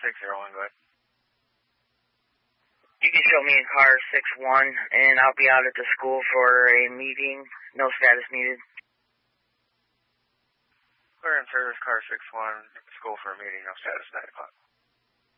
601, go ahead. You can show me in car 61, and I'll be out at the school for a meeting. No status needed. Clear and service car 61, school for a meeting, no status, 9 o'clock.